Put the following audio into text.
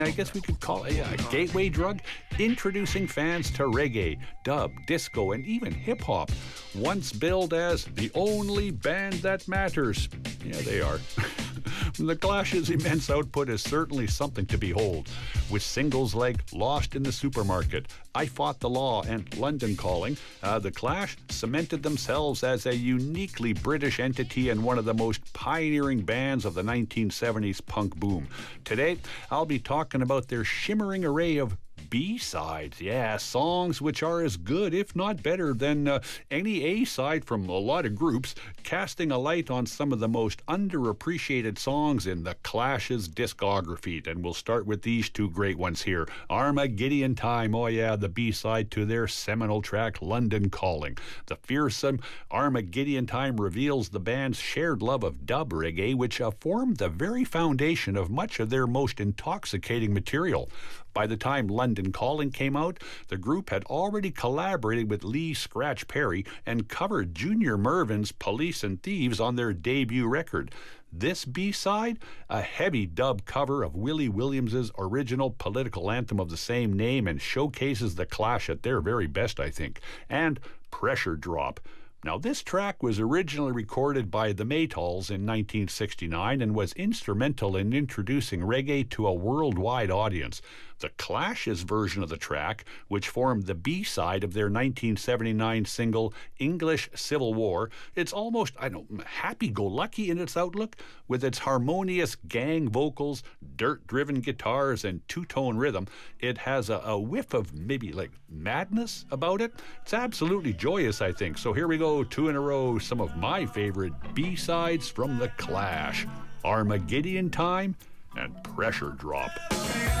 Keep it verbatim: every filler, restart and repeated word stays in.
I guess we could call it a gateway drug, introducing fans to reggae, dub, disco, and even hip-hop. Once billed as the only band that matters. Yeah, they are. The Clash's immense output is certainly something to behold. With singles like Lost in the Supermarket, I Fought the Law, and London Calling, uh, The Clash cemented themselves as a uniquely British entity and one of the most pioneering bands of the nineteen seventies punk boom. Today, I'll be talking about their shimmering array of B-sides, yeah, songs which are as good, if not better, than uh, any A-side from a lot of groups, casting a light on some of the most underappreciated songs in the Clash's discography. And we'll start with these two great ones here. Armageddon Time, oh yeah, the B-side to their seminal track, London Calling. The fearsome Armageddon Time reveals the band's shared love of dub reggae, which uh, formed the very foundation of much of their most intoxicating material. By the time London Calling came out, the group had already collaborated with Lee Scratch Perry and covered Junior Murvin's Police and Thieves on their debut record. This B-side, a heavy dub cover of Willie Williams's original political anthem of the same name, and showcases the Clash at their very best, I think. And Pressure Drop. Now, this track was originally recorded by the Maytals in nineteen sixty-nine and was instrumental in introducing reggae to a worldwide audience. The Clash's version of the track, which formed the B-side of their nineteen seventy-nine single English Civil War, it's almost, I don't know, happy-go-lucky in its outlook, with its harmonious gang vocals, dirt-driven guitars, and two-tone rhythm. It has a, a whiff of maybe like madness about it. It's absolutely joyous, I think. So here we go. Two in a row, some of my favorite B-sides from The Clash. Armageddon Time and Pressure Drop.